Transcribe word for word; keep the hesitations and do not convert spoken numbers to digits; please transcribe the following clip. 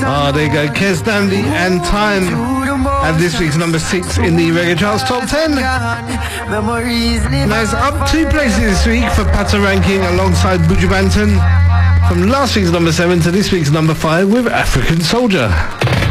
Ah, there you go, Kes Dandy and Time. And this week's number six in the Reggae Charts Top ten. Now it's up two places this week for Pata Ranking alongside Buju Banton. From last week's number seven to this week's number five with African Soldier.